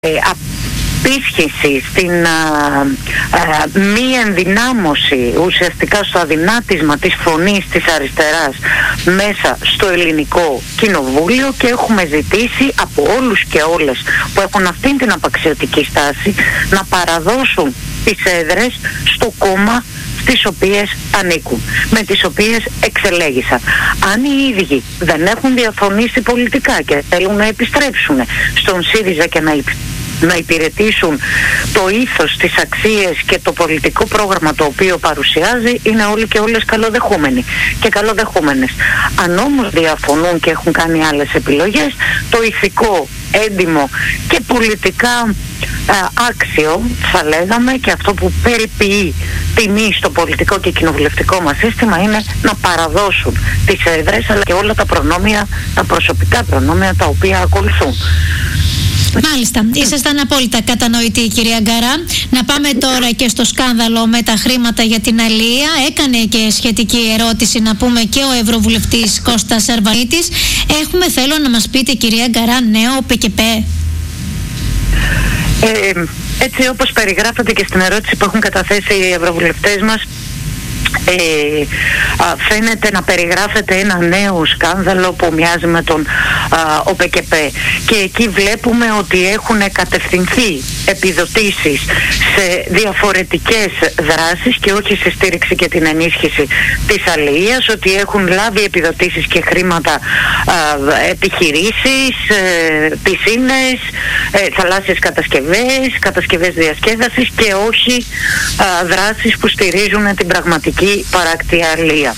απίσχυση, στην μη ενδυνάμωση ουσιαστικά στο αδυνάτισμα της φωνής της αριστεράς μέσα στο ελληνικό κοινοβούλιο, και έχουμε ζητήσει από όλους και όλες που έχουν αυτήν την απαξιωτική στάση να παραδώσουν τις έδρες στο κόμμα στις οποίες ανήκουν, με τις οποίες εξελέγησαν. Αν οι ίδιοι δεν έχουν διαφωνήσει πολιτικά και θέλουν να επιστρέψουν στον ΣΥΡΙΖΑ και να υπηρετήσουν το ήθος, τις αξίες και το πολιτικό πρόγραμμα το οποίο παρουσιάζει, είναι όλοι και όλες καλοδεχούμενοι και καλοδεχούμενες. Αν όμως διαφωνούν και έχουν κάνει άλλες επιλογές, το ηθικό, έντιμο και πολιτικά άξιο, θα λέγαμε, και αυτό που περιποιεί τιμή στο πολιτικό και κοινοβουλευτικό μας σύστημα, είναι να παραδώσουν τις έδρες αλλά και όλα τα προνόμια, τα προσωπικά προνόμια τα οποία ακολουθούν. Μάλιστα, ήσασταν απόλυτα κατανοητοί, κυρία Γκαρά. Να πάμε τώρα και στο σκάνδαλο με τα χρήματα για την αλία. Έκανε και σχετική ερώτηση, να πούμε, και ο Ευρωβουλευτής Κώστας Αρβανίτης. Έχουμε, θέλω να μας πείτε, κυρία Γκαρά, νέο ΠΚΠ? Έτσι όπως περιγράφεται και στην ερώτηση που έχουν καταθέσει οι ευρωβουλευτές μας, φαίνεται να περιγράφεται ένα νέο σκάνδαλο που μοιάζει με τον ΟΠΚΠ, και εκεί βλέπουμε ότι έχουν κατευθυνθεί επιδοτήσεις σε διαφορετικές δράσεις και όχι σε στήριξη και την ενίσχυση της αλληλείας, ότι έχουν λάβει επιδοτήσεις και χρήματα επιχειρήσεις, πισίνες, θαλάσσιες κατασκευές διασκέδασης, και όχι δράσεις που στηρίζουν την πραγματική παράκτη αλεία.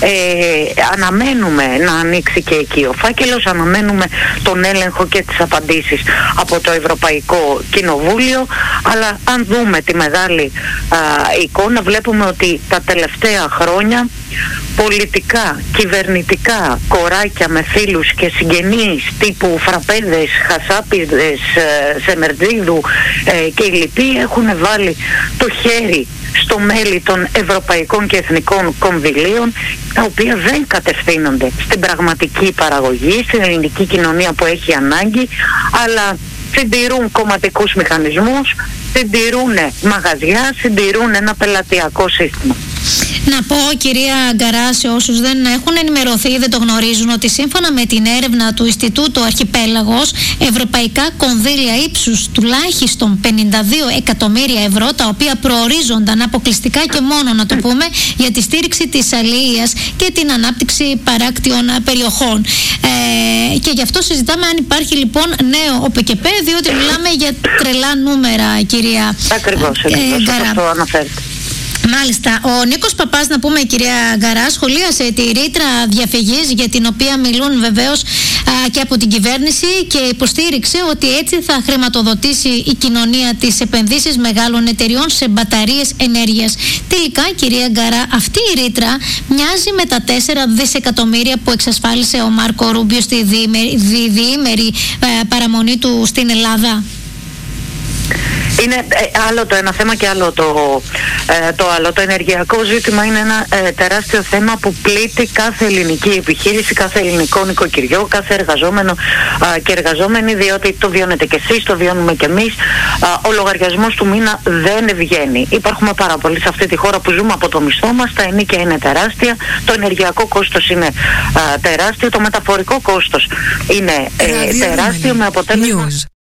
Αναμένουμε να ανοίξει και εκεί ο φάκελος, αναμένουμε τον έλεγχο και τις απαντήσεις από το Ευρωπαϊκό Κοινοβούλιο, αλλά αν δούμε τη μεγάλη εικόνα, βλέπουμε ότι τα τελευταία χρόνια πολιτικά, κυβερνητικά κοράκια με φίλους και συγγενείς τύπου Φραπέδες, Χασάπιδες, Σεμερτζίδου και οι λοιποί έχουν βάλει το χέρι στο μέλι των ευρωπαϊκών και εθνικών κονδυλίων, τα οποία δεν κατευθύνονται στην πραγματική παραγωγή, στην ελληνική κοινωνία που έχει ανάγκη, αλλά συντηρούν κομματικούς μηχανισμούς, συντηρούν μαγαζιά, συντηρούν ένα πελατειακό σύστημα. Να πω, κυρία Γκαρά, σε όσους δεν έχουν ενημερωθεί ή δεν το γνωρίζουν, ότι σύμφωνα με την έρευνα του Ινστιτούτου Αρχιπέλαγος, ευρωπαϊκά κονδύλια ύψους τουλάχιστον 52 εκατομμύρια ευρώ, τα οποία προορίζονταν αποκλειστικά και μόνο, να το πούμε, για τη στήριξη της αλιείας και την ανάπτυξη παράκτιων περιοχών. Και γι' αυτό συζητάμε αν υπάρχει λοιπόν νέο ΟΠΚΠ, διότι μιλάμε για τρελά νούμερα, κυρία Ακριβώς, όπως το αναφέρετε. Μάλιστα. Ο Νίκος Παπάς, να πούμε, κυρία Γκαρά, σχολίασε τη ρήτρα διαφυγής, για την οποία μιλούν βεβαίως και από την κυβέρνηση, και υποστήριξε ότι έτσι θα χρηματοδοτήσει η κοινωνία τις επενδύσεις μεγάλων εταιριών σε μπαταρίες ενέργειας. Τελικά, κυρία Γκαρά, αυτή η ρήτρα μοιάζει με τα 4 δισεκατομμύρια που εξασφάλισε ο Μάρκο Ρούμπιο στη διήμερη παραμονή του στην Ελλάδα. Είναι άλλο το ένα θέμα και άλλο το άλλο. Το ενεργειακό ζήτημα είναι ένα τεράστιο θέμα που πλήττει κάθε ελληνική επιχείρηση, κάθε ελληνικό νοικοκυριό, κάθε εργαζόμενο και εργαζόμενη, διότι το βιώνετε κι εσείς, το βιώνουμε κι εμείς. Ο λογαριασμός του μήνα δεν βγαίνει. Υπάρχουμε πάρα πολλοί σε αυτή τη χώρα που ζούμε από το μισθό μας, τα ενίκια είναι τεράστια, το ενεργειακό κόστος είναι τεράστιο, το μεταφορικό κόστος είναι τεράστιο, με αποτέλεσμα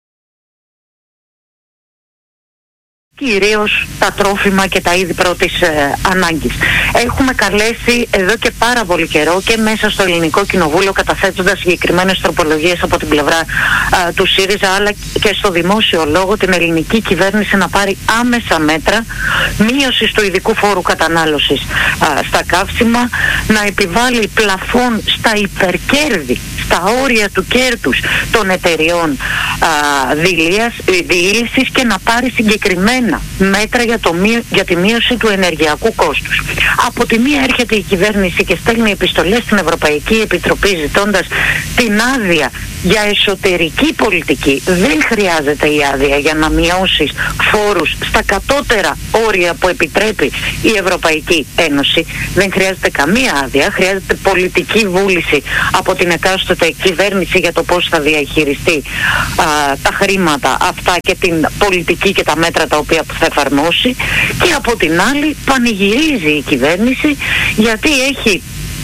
κυρίως τα τρόφιμα και τα είδη πρώτης ανάγκης. Έχουμε καλέσει εδώ και πάρα πολύ καιρό και μέσα στο Ελληνικό Κοινοβούλιο, καταθέτοντας συγκεκριμένες τροπολογίες από την πλευρά του ΣΥΡΙΖΑ, αλλά και στο δημόσιο λόγο, την ελληνική κυβέρνηση να πάρει άμεσα μέτρα μείωσης του ειδικού φόρου κατανάλωσης στα καύσιμα, να επιβάλλει πλαφόν στα υπερκέρδη, στα όρια του κέρδους των εταιριών διήλυσης, και να πάρει συγκεκριμένα μέτρα για τη μείωση του ενεργειακού κόστους. Από τη μία έρχεται η κυβέρνηση και στέλνει επιστολές στην Ευρωπαϊκή Επιτροπή ζητώντας την άδεια Για εσωτερική πολιτική δεν χρειάζεται η άδεια για να μειώσεις φόρους στα κατώτερα όρια που επιτρέπει η Ευρωπαϊκή Ένωση. Δεν χρειάζεται καμία άδεια, χρειάζεται πολιτική βούληση από την εκάστοτε κυβέρνηση για το πώς θα διαχειριστεί τα χρήματα αυτά και την πολιτική και τα μέτρα τα οποία θα εφαρμόσει. Και από την άλλη πανηγυρίζει η κυβέρνηση γιατί έχει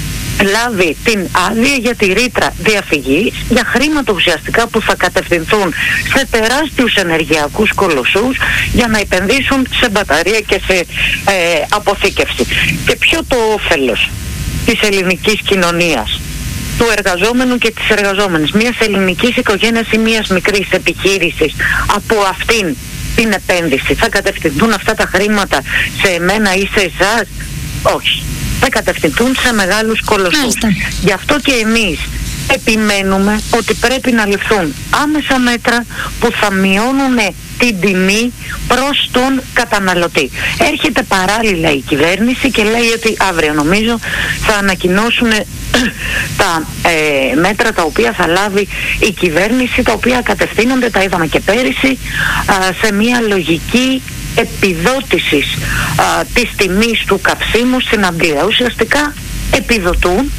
λάβει την άδεια για τη ρήτρα διαφυγής για χρήματα ουσιαστικά που θα κατευθυνθούν σε τεράστιους ενεργειακούς κολοσσούς για να επενδύσουν σε μπαταρία και σε αποθήκευση. Και ποιο το όφελος της ελληνικής κοινωνίας, του εργαζόμενου και της εργαζόμενης, μιας ελληνικής οικογένειας ή μιας μικρής επιχείρησης από αυτήν την επένδυση? Θα κατευθυνθούν αυτά τα χρήματα σε εμένα ή σε εσάς? Όχι. Θα κατευθυνθούν σε μεγάλους κολοσσούς. Γι' αυτό και εμείς επιμένουμε ότι πρέπει να ληφθούν άμεσα μέτρα που θα μειώνουν την τιμή προς τον καταναλωτή. Έρχεται παράλληλα η κυβέρνηση και λέει ότι αύριο νομίζω θα ανακοινώσουν τα μέτρα τα οποία θα λάβει η κυβέρνηση, τα οποία κατευθύνονται, τα είδαμε και πέρυσι, σε μια λογική επιδότησης της τιμής του καυσίμου στην αντλία. Ουσιαστικά επιδοτούν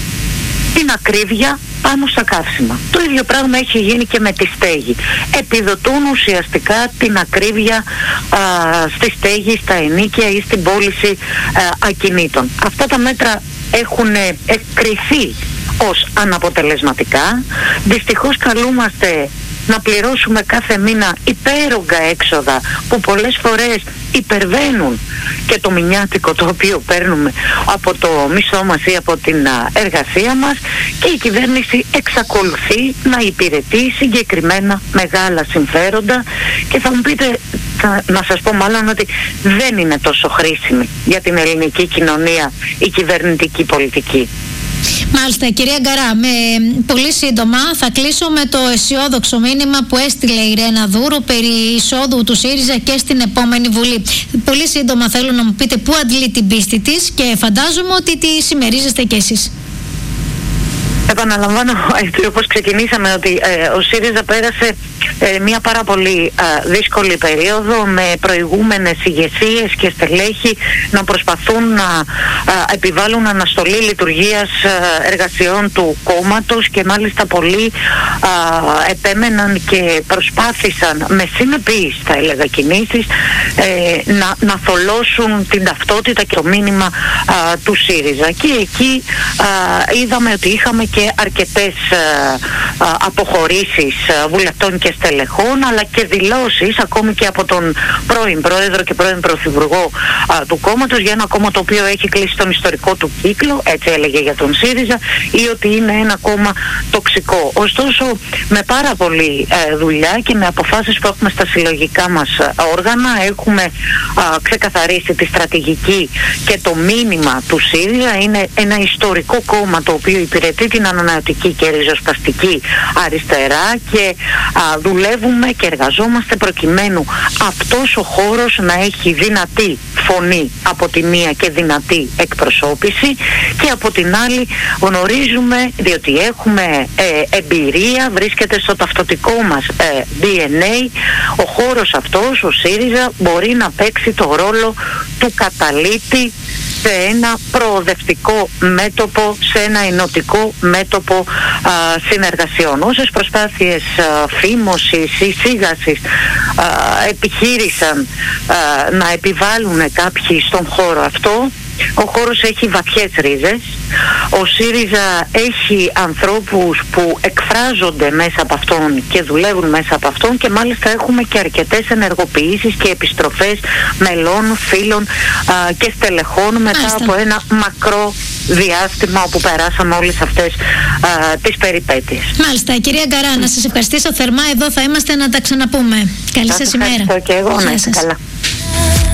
την ακρίβεια πάνω στα καύσιμα. Το ίδιο πράγμα έχει γίνει και με τη στέγη. Επιδοτούν ουσιαστικά την ακρίβεια στη στέγη, στα ενοίκια ή στην πώληση ακινήτων. Αυτά τα μέτρα έχουν εκκριθεί ως αναποτελεσματικά. Δυστυχώς καλούμαστε να πληρώσουμε κάθε μήνα υπέρογκα έξοδα που πολλές φορές υπερβαίνουν και το μηνιάτικο το οποίο παίρνουμε από το μισθό μας ή από την εργασία μας, και η κυβέρνηση εξακολουθεί να υπηρετεί συγκεκριμένα μεγάλα συμφέροντα. Και θα μου πείτε, να σας πω μάλλον ότι δεν είναι τόσο χρήσιμη για την ελληνική κοινωνία η κυβερνητική πολιτική. Μάλιστα, κυρία Γκαρά, πολύ σύντομα θα κλείσω με το αισιόδοξο μήνυμα που έστειλε η Ρένα Δούρου περί εισόδου του ΣΥΡΙΖΑ και στην επόμενη Βουλή. Πολύ σύντομα θέλω να μου πείτε πού αντλεί την πίστη της και φαντάζομαι ότι τη συμμερίζεστε κι εσείς. Επαναλαμβάνω, όπως ξεκινήσαμε, ότι ο ΣΥΡΙΖΑ πέρασε μια πάρα πολύ δύσκολη περίοδο με προηγούμενες ηγεσίες και στελέχη να προσπαθούν να επιβάλλουν αναστολή λειτουργίας εργασιών του κόμματος, και μάλιστα πολλοί επέμεναν και προσπάθησαν με συνεπείς, θα έλεγα, κινήσεις να θολώσουν την ταυτότητα και το μήνυμα του ΣΥΡΙΖΑ. Και εκεί είδαμε ότι είχαμε και αρκετές αποχωρήσεις βουλευτών και στελεχών, αλλά και δηλώσεις ακόμη και από τον πρώην πρόεδρο και πρώην πρωθυπουργό του κόμματος για ένα κόμμα το οποίο έχει κλείσει τον ιστορικό του κύκλο, έτσι έλεγε για τον ΣΥΡΙΖΑ, ή ότι είναι ένα κόμμα τοξικό. Ωστόσο, με πάρα πολλή δουλειά και με αποφάσεις που έχουμε στα συλλογικά μας όργανα, έχουμε ξεκαθαρίσει τη στρατηγική και το μήνυμα του ΣΥΡΙΖΑ. Είναι ένα ιστορικό κόμμα το οποίο υπηρετεί την ανανεωτική και ριζοσπαστική αριστερά, και δουλεύουμε και εργαζόμαστε προκειμένου αυτός ο χώρος να έχει δυνατή φωνή από τη μία και δυνατή εκπροσώπηση, και από την άλλη γνωρίζουμε, διότι έχουμε εμπειρία, βρίσκεται στο ταυτοτικό μας DNA, ο χώρος αυτός, ο ΣΥΡΙΖΑ, μπορεί να παίξει το ρόλο του καταλήτη σε ένα προοδευτικό μέτωπο, σε ένα ενωτικό μέτωπο συνεργασιών. Όσες προσπάθειες φήμωσης ή σίγασης επιχείρησαν να επιβάλλουν κάποιοι στον χώρο αυτό, ο χώρος έχει βαθιές ρίζες. Ο ΣΥΡΙΖΑ έχει ανθρώπους που εκφράζονται μέσα από αυτόν και δουλεύουν μέσα από αυτόν, και μάλιστα έχουμε και αρκετές ενεργοποιήσεις και επιστροφές μελών, φίλων και στελεχών μετά από ένα μακρό διάστημα όπου περάσαμε όλες αυτές τις περιπέτειες. Μάλιστα, κυρία Γκαρά, να σας ευχαριστήσω θερμά. Εδώ θα είμαστε να τα ξαναπούμε. Καλή σας ημέρα. Ευχαριστώ και εγώ, να είστε καλά.